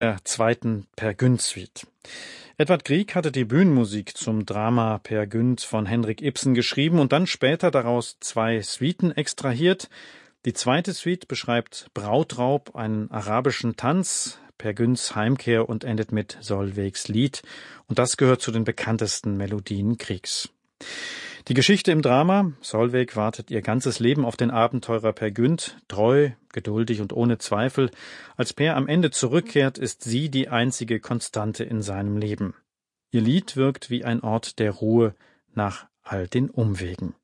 der zweiten Peer Gynt-Suite. Edvard Grieg hatte die Bühnenmusik zum Drama Peer Gynt von Henrik Ibsen geschrieben und dann später daraus 2 Suiten extrahiert. Die zweite Suite beschreibt Brautraub, einen arabischen Tanz, Peer Gynts Heimkehr und endet mit Solveigs Lied. Und das gehört zu den bekanntesten Melodien Griegs. Die Geschichte im Drama: Solveig wartet ihr ganzes Leben auf den Abenteurer Peer Gynt, treu, geduldig und ohne Zweifel. Als Peer am Ende zurückkehrt, ist sie die einzige Konstante in seinem Leben. Ihr Lied wirkt wie ein Ort der Ruhe nach all den Umwegen.